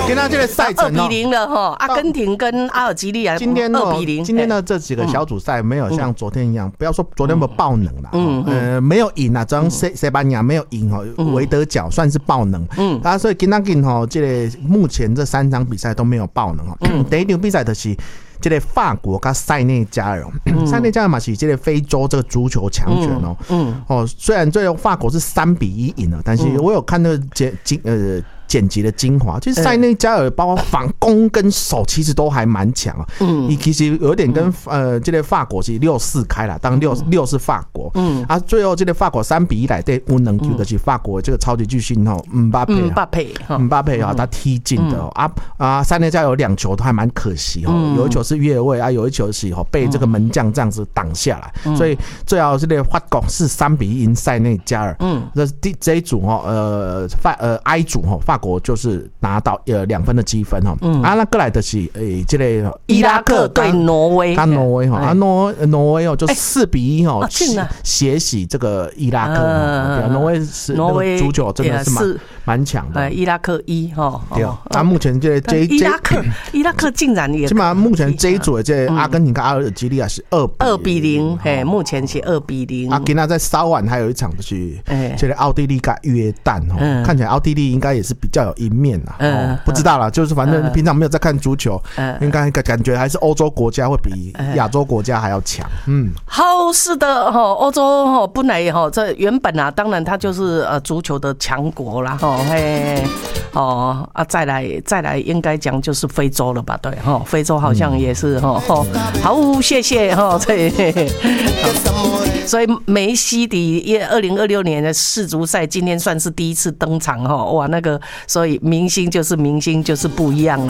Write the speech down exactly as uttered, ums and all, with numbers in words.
跟他这个赛程二比零了哈，阿根廷跟阿尔及利亚今天二比零。 今天的这几个小组赛没有像昨天一样，不要说昨天不爆冷啦，嗯呃没有赢啊，只要西西班牙没有赢哦，维德角算是爆冷，嗯啊，所以今天今吼这个目前这三场比赛都没有爆冷哦，第一场比赛就是这个法国跟塞内加尔，塞内加尔嘛是这个非洲这个足球强权哦，嗯哦，虽然最后法国是三比一赢了，但是我有看那个精呃。剪辑的精华，其实塞内加尔包括反攻跟守其实都还蛮强啊。嗯，其实有点跟呃这个法国是六四开了，当六六是法国。嗯，啊，最后这个法国三比一来对乌能球的是法国这个超级巨星吼姆巴佩，姆巴佩， 姆巴佩啊，他踢进的啊啊，塞内加尔有两球都还蛮可惜哦，有一球是越位啊，有一球是吼被这个门将这样子挡下来，所以最后这个法国是三比一赢塞内加尔。嗯，这第这一组哈呃法呃 I 组哈法。法国就是拿到呃两分的积分哈，嗯、啊，那过来的是诶，这个伊拉克对挪威， 跟挪威哈，啊挪挪威哦就四比一哈，血洗这个伊拉克，呃、挪威是挪威足球真的是蛮蛮强的， 伊拉克一哈， 对，啊目前这这伊拉克伊拉克竟然也， 起码目前这一组的这阿根廷跟阿尔及利亚是二二比零，嘿，目前是二比零。 啊，今天在稍晚还有一场就是这个奥地利跟约旦哦，看起来奥地利应该也是比较有赢面啦，嗯哦，不知道啦，就是反正平常没有在看足球，嗯、应该感觉还是欧洲国家会比亚洲国家还要强。嗯， 好，是的哈，欧洲哈本来哈这原本啊，当然它就是呃足球的强国啦哈，嘿，哦啊再来再来应该讲就是非洲了吧？对哈，非洲好像也是哈，好，谢谢哈，这。所以梅西的二零二六年的世足赛今天算是第一次登场哈，哇，那个所以明星就是明星就是不一样了。